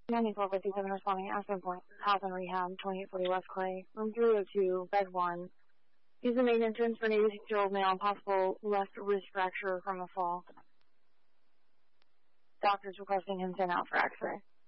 9457 responding. Aspen Point, Health and Rehab, 2840 West Clay, room 302, bed 1. Use the main entrance for an 86-year-old male, possible left wrist fracture from a fall. Doctors requesting him sent out for x-ray.